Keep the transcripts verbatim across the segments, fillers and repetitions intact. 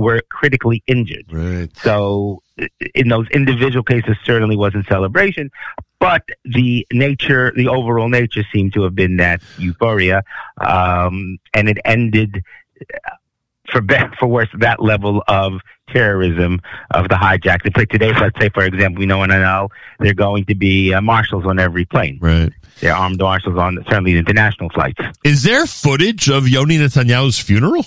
were critically injured. Right. So in those individual cases, certainly wasn't celebration, but the nature, the overall nature seemed to have been that euphoria, um, and it ended, for better, for worse, that level of terrorism of the hijacks. It's like today, let's say, for example, we know in N L there are going to be uh, marshals on every plane. Right. There are armed marshals on certainly the international flights. Is there footage of Yoni Netanyahu's funeral?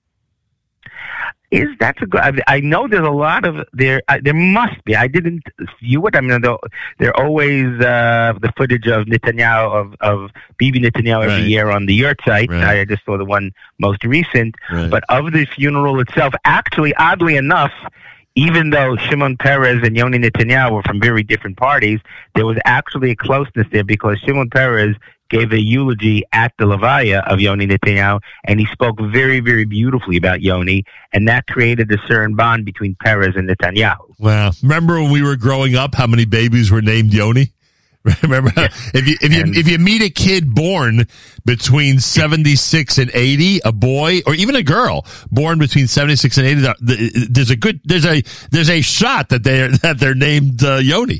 Is that's a good? I, I know there's a lot of there. I, there must be. I didn't view it. I mean, there there always uh, the footage of Netanyahu of of Bibi Netanyahu every Right. year on the Yurt site. Right. I just saw the one most recent. Right. But of the funeral itself, actually, oddly enough, even though Shimon Peres and Yoni Netanyahu were from very different parties, there was actually a closeness there because Shimon Peres gave a eulogy at the Levaya of Yoni Netanyahu, and he spoke very, very beautifully about Yoni, and that created a certain bond between Peres and Netanyahu. Wow. Remember when we were growing up, how many babies were named Yoni? Remember, if you if you And- if you meet a kid born between seventy-six and eighty, a boy or even a girl born between seventy-six and eighty, there's a good there's a there's a shot that they are that they're named uh, Yoni.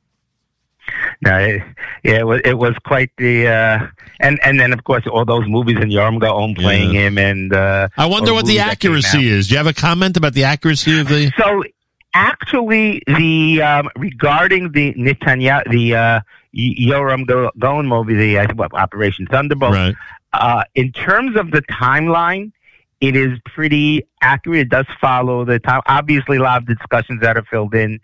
No, it, yeah, it was it was quite the uh, and and then of course all those movies and Yoram Gaon playing Yeah. him and uh, I wonder all what the the movies that came accuracy out. is. Do you have a comment about the accuracy of the? So actually, the um, regarding the Netanyahu, the uh, Y- Yoram Go- Gaon movie, the uh, what, Operation Thunderbolt. Right. Uh, in terms of the timeline, it is pretty accurate. It does follow the time. Obviously, a lot of discussions that are filled in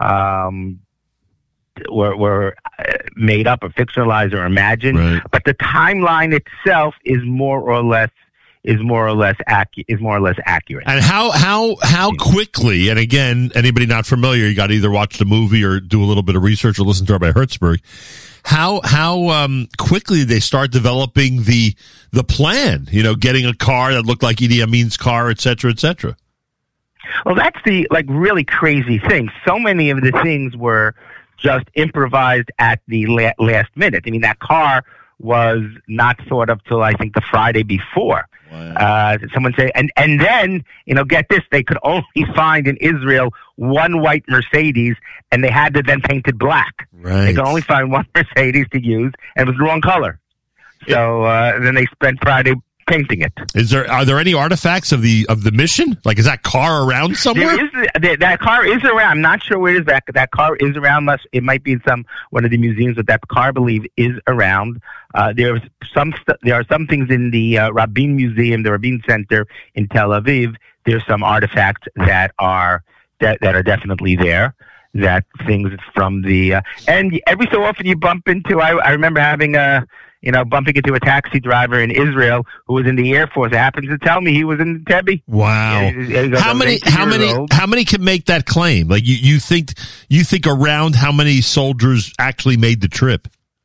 um, were, were uh, made up or fictionalized or imagined. Right. But the timeline itself is more or less is more or less accu- is more or less accurate. And how how how quickly? And again, anybody not familiar, you got to either watch the movie or do a little bit of research or listen to Rabbi Hertzberg. How how um, quickly did they start developing the the plan? You know, getting a car that looked like Idi Amin's car, et cetera, et cetera. Well, that's the like really crazy thing. So many of the things were just improvised at the la- last minute. I mean, that car was not thought of till I think the Friday before. Wow. Uh, someone say, and and then you know, get this, they could only find in Israel one white Mercedes, and they had to then paint it black. Right. They could only find one Mercedes to use, and it was the wrong color. So uh, then they spent Friday painting it. Is there are there any artifacts of the of the mission? Like, is that car around somewhere? There is that, that car is around. I'm not sure where it is. That that car is around. Unless it might be in some one of the museums, but that car, I believe, is around. Uh, there's some. St- there are some things in the uh, Rabin Museum, the Rabin Center in Tel Aviv. There's some artifacts that are that, that are definitely there. That things from the uh, and every so often you bump into. I, I remember having a. You know, bumping into a taxi driver in Israel who was in the Air Force. Happens to tell me he was in Entebbe. Wow. Yeah, he- he goes, How "I was many eighteen how years many old." how many can make that claim? Like you, you think you think around how many soldiers actually made the trip?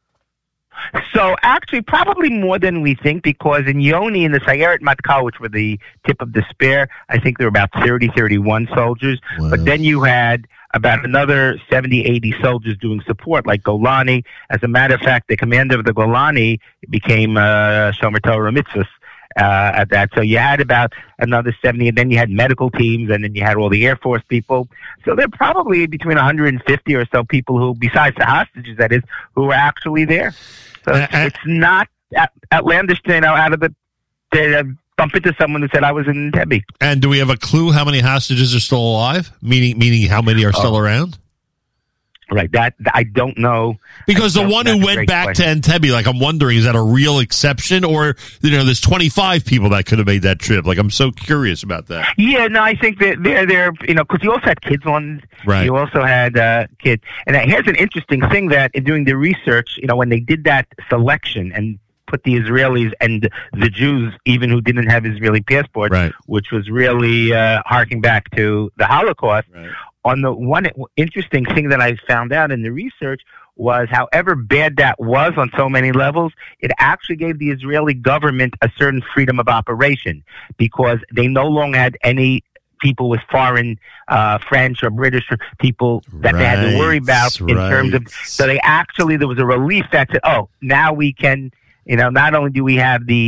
So actually, probably more than we think, because in Yoni, in the Sayeret Matkal, which were the tip of despair, I think there were about thirty, thirty-one soldiers. Wow. But then you had about another seventy, eighty soldiers doing support, like Golani. As a matter of fact, the commander of the Golani became uh, Shomer Torah Mitzvahs uh, at that. So you had about another seventy, and then you had medical teams, and then you had all the Air Force people. So there are probably between one hundred fifty or so people who, besides the hostages, that is, who were actually there. So Uh, uh, it's not out- outlandish to, you know, out of the, to uh, bump into someone who said I was in Entebbe. And do we have a clue how many hostages are still alive? Meaning meaning how many are still Oh. around? Right, that I don't know. Because I the don't- one that's who a went great back question. to Entebbe, like I'm wondering, is that a real exception, or you know, there's twenty-five people that could have made that trip? Like I'm so curious about that. Yeah, no, I think that they're there, you know, because you also had kids on. Right. You also had uh, kids, and uh, here's an interesting thing that in doing the research, you know, when they did that selection and put the Israelis and the Jews, even who didn't have Israeli passports, Right. which was really uh, harking back to the Holocaust. Right. On the one interesting thing that I found out in the research was, however bad that was on so many levels, it actually gave the Israeli government a certain freedom of operation, because they no longer had any people with foreign uh, French or British people that they had to worry about in Right, terms of. So they actually, there was a relief that said, oh, now we can, you know, not only do we have the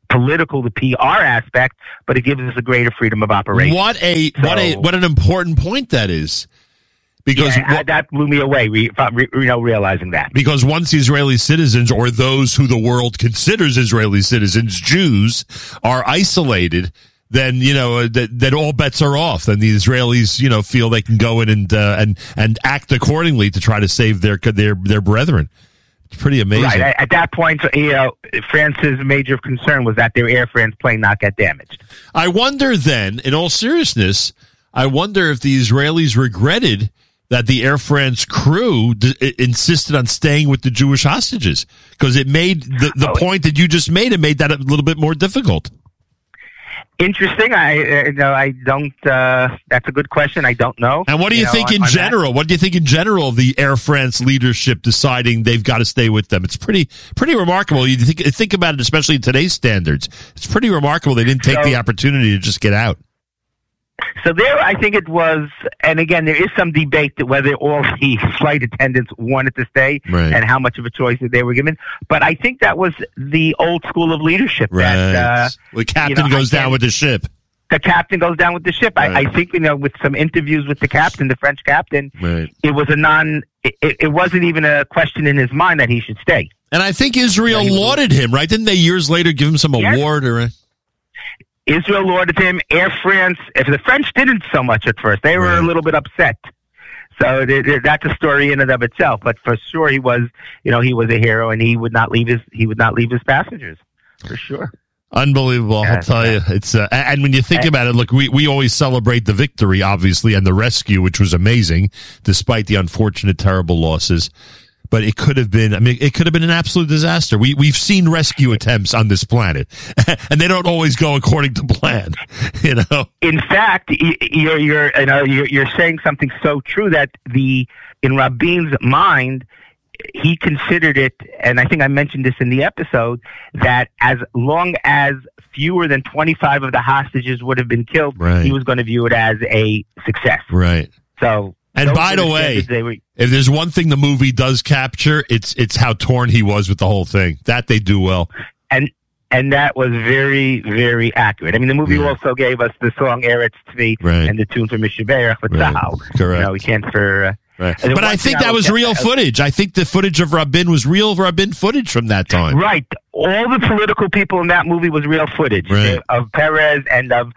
political, the P R aspect, but it gives us a greater freedom of operation. What a so, what a what an important point that is. Because yeah, what, that blew me away, re, re, you know, realizing that. Because once Israeli citizens, or those who the world considers Israeli citizens, Jews, are isolated, then, you know, that, that all bets are off. Then the Israelis, you know, feel they can go in and uh, and and act accordingly to try to save their their their brethren. It's pretty amazing. Right. At, at that point, you know, France's major concern was that their Air France plane not get damaged. I wonder then, in all seriousness, I wonder if the Israelis regretted that the Air France crew d- insisted on staying with the Jewish hostages, because it made the, the oh, point that you just made, it made that a little bit more difficult. Interesting. I uh, no, I don't. Uh, that's a good question. I don't know. And what do you, you know, think on, in on general? That? What do you think in general of the Air France leadership deciding they've got to stay with them? It's pretty pretty remarkable. You think think about it, especially in today's standards. It's pretty remarkable they didn't take so, the opportunity to just get out. So there, I think it was, and again, there is some debate that whether all the flight attendants wanted to stay right. and how much of a choice that they were given. But I think that was the old school of leadership. Right. That, uh, the captain you know, goes down with the ship. The captain goes down with the ship. Right. I, I think, you know, with some interviews with the captain, the French captain, right. it was a non, it, it wasn't even a question in his mind that he should stay. And I think Israel you know, lauded him, right? Didn't they years later give him some yes. award or? Israel lauded him. Air France, if the French didn't so much at first, they were right. a little bit upset. So it, it, that's a story in and of itself. But for sure, he was, you know, he was a hero, and he would not leave his, he would not leave his passengers, for sure. Unbelievable, I'll tell you. It's uh, and when you think about it, look, we, we always celebrate the victory, obviously, and the rescue, which was amazing, despite the unfortunate, terrible losses. But it could have been, I mean, it could have been an absolute disaster. We, we've seen rescue attempts on this planet, and they don't always go according to plan, you know? In fact, you're, you're, you know, you're, you're saying something so true that the, in Rabin's mind, he considered it, and I think I mentioned this in the episode, that as long as fewer than twenty-five of the hostages would have been killed, right. he was going to view it as a success. Right. So, and by the way, were, if there's one thing the movie does capture, it's it's how torn he was with the whole thing. That they do well. And and that was very, very accurate. I mean, the movie yeah. also gave us the song Eretz Tzvi right. and the tune for Mishaberach for right. Tzahal. Correct. You know, we can't for... Uh, Right. But I think that was real footage. I think the footage of Rabin was real Rabin footage from that time. Right. All the political people in that movie was real footage right. of Peres and of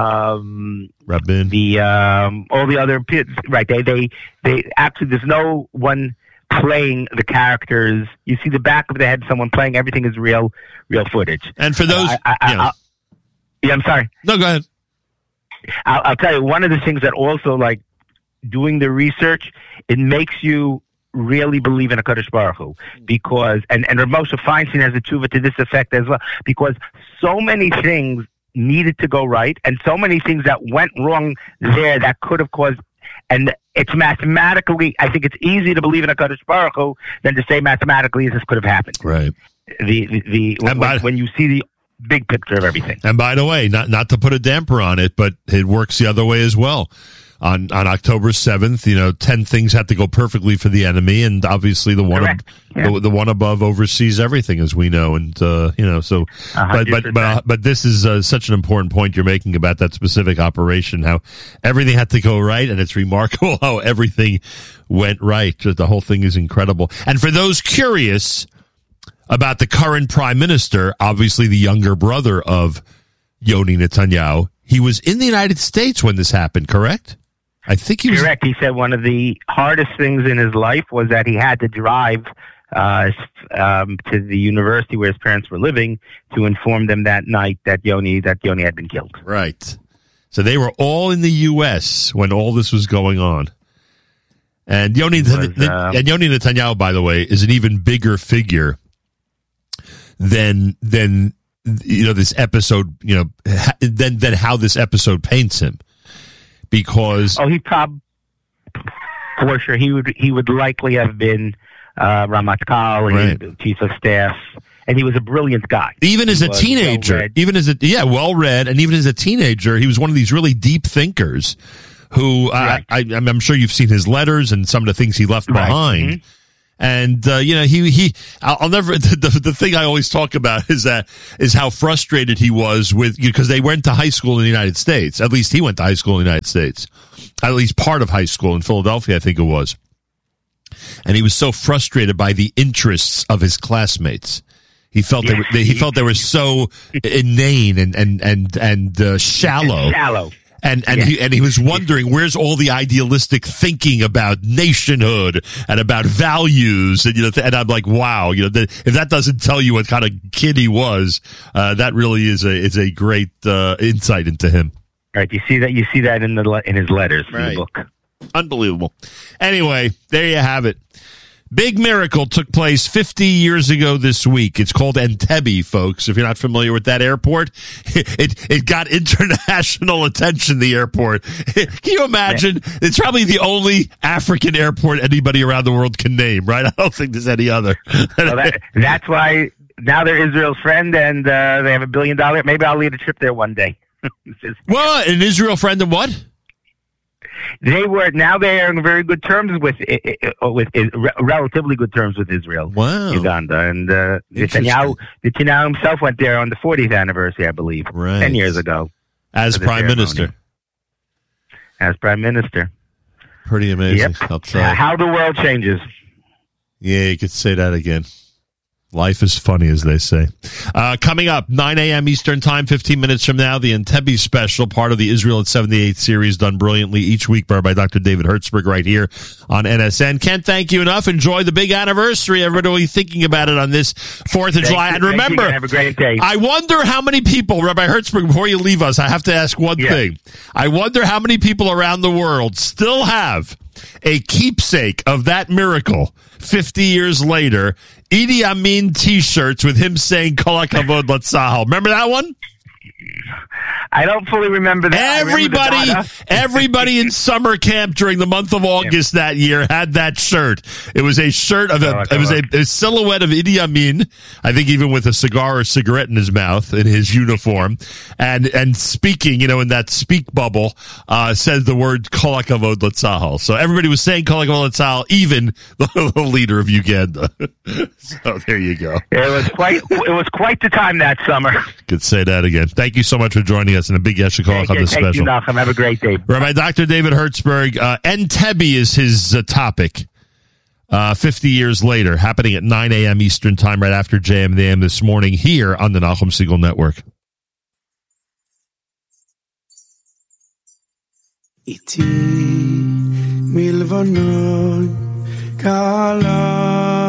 um, Rabin. The um, all the other right. They they they actually there's no one playing the characters. You see the back of the head, someone playing. Everything is real, real footage. And for those, uh, I, I, you know. I, yeah, I'm sorry. No, go ahead. I'll, I'll tell you one of the things that also like. Doing the research, it makes you really believe in a Kadosh Baruch Hu, because and and Rav Moshe Feinstein has a tshuva to this effect as well, because so many things needed to go right, and so many things that went wrong there that could have caused. And it's mathematically, I think it's easy to believe in a Kadosh Baruch Hu than to say mathematically this could have happened. Right. The the, the when, by, when you see the big picture of everything. And by the way, not not to put a damper on it, but it works the other way as well. On on October seventh, you know, ten things had to go perfectly for the enemy, and obviously the one ab- yeah. the, the one above oversees everything, as we know, and uh, you know, so. But but but, uh, but this is uh, such an important point you're making about that specific operation, how everything had to go right, and it's remarkable how everything went right. The whole thing is incredible. And for those curious about the current prime minister, obviously the younger brother of Yoni Netanyahu, he was in the United States when this happened, correct? I think he was correct. He said one of the hardest things in his life was that he had to drive uh, um, to the university where his parents were living to inform them that night that Yoni that Yoni had been killed. Right. So they were all in the U S when all this was going on. And Yoni was, uh, and Yoni Netanyahu, by the way, is an even bigger figure than than you know this episode. You know than than how this episode paints him. Because oh, he probably for sure he would he would likely have been uh, Ramatkal, right. chief of staff, and he was a brilliant guy. Even as he a teenager, well-read. even as a yeah, well read, and even as a teenager, he was one of these really deep thinkers. Who uh, right. I, I'm sure you've seen his letters and some of the things he left right. behind. Mm-hmm. And, uh, you know, he, he, I'll, I'll never, the, the thing I always talk about is that, is how frustrated he was with, because they went to high school in the United States. At least he went to high school in the United States. At least part of high school in Philadelphia, I think it was. And he was so frustrated by the interests of his classmates. He felt they were, they, he felt they were so inane and, and, and, and, uh, shallow. Shallow. And and yeah. he and he was wondering, where's all the idealistic thinking about nationhood and about values, and you know, and I'm like, wow, you know, the, if that doesn't tell you what kind of kid he was, uh, that really is a is a great uh, insight into him. Right, you see that you see that in the in his letters, right. in the book. Unbelievable. Anyway, there you have it. Big miracle took place fifty years ago this week. It's called Entebbe, folks. If you're not familiar with that airport, it it got international attention, the airport. Can you imagine? It's probably the only African airport anybody around the world can name, right? I don't think there's any other. Well, that, that's why now they're Israel's friend, and uh, they have a billion dollar. Maybe I'll lead a trip there one day. Well, an Israel friend and what? They were now they are in very good terms with with relatively good terms with Israel, wow. Uganda, and uh, Netanyahu. Netanyahu himself went there on the fortieth anniversary, I believe, right. ten years ago, as prime ceremony. minister. As prime minister, pretty amazing. Yep. I'll try. How the world changes. Yeah, you could say that again. Life is funny, as they say. Uh, coming up, nine a.m. Eastern Time, fifteen minutes from now, the Entebbe special, part of the Israel at seventy-eight series, done brilliantly each week by Doctor David Hertzberg right here on N S N. Can't thank you enough. Enjoy the big anniversary. Everybody thinking about it on this fourth of July. You, and remember, have a great day. I wonder how many people, Rabbi Hertzberg, before you leave us, I have to ask one yeah. thing. I wonder how many people around the world still have a keepsake of that miracle fifty years later, Idi Amin T-shirts with him saying Kol HaKavod L'Tzahal. Remember that one? I don't fully remember that. Everybody, remember everybody in summer camp during the month of August yeah. that year had that shirt. It was a shirt of a, it was a, a silhouette of Idi Amin, I think even with a cigar or cigarette in his mouth in his uniform, and and speaking, you know, in that speak bubble, uh, said the word Kol HaKavod L'Tzahal. So everybody was saying Kol HaKavod L'Tzahal, even the, the leader of Uganda. So there you go. It was quite, it was quite the time that summer. Could say that again. Thank you so much for joining us, and a big Yesher Koach on this Thank special. You, Nachum. Have a great day. Rabbi Doctor David Hertzberg, uh, Entebbe is his uh, topic. Uh, fifty years later, happening at nine a.m. Eastern Time, right after J M and the A M this morning, here on the Nachum Segal Network. Iti milvanon kala